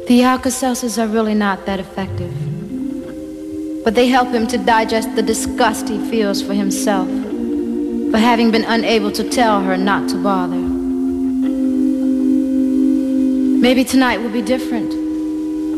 The Alka-Seltzers are really not that effective. But they help him to digest the disgust he feels for himself, for having been unable to tell her not to bother. Maybe tonight will be different.